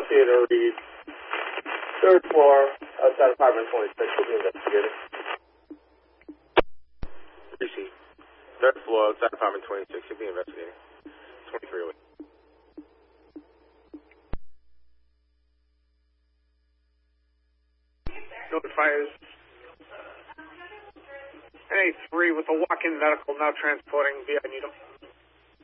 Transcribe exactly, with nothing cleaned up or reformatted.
investigator reads third floor outside apartment twenty-six. Will be investigating. Receipt. Third floor outside apartment twenty-six. You'll be investigating. twenty-three away. Notifiers. N A three with a walk-in medical now transporting via Needham.